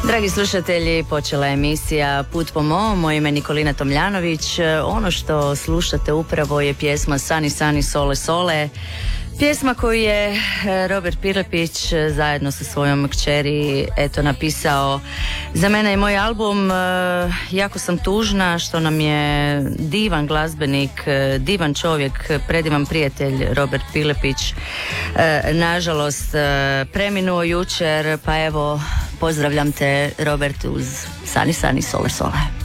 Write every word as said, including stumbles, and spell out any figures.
Dragi slušatelji, počela je emisija Put po mom, moje ime je Nikolina Tomljanović. Ono što slušate upravo je pjesma Sani Sani Sole Sole, pjesma koju je Robert Pilepić zajedno sa svojom kćeri eto napisao za mene i moj album. Jako sam tužna što nam je divan glazbenik, divan čovjek, predivan prijatelj Robert Pilepić nažalost preminuo jučer, pa evo pozdravljam te Robert uz Sani Sani Sole Sole.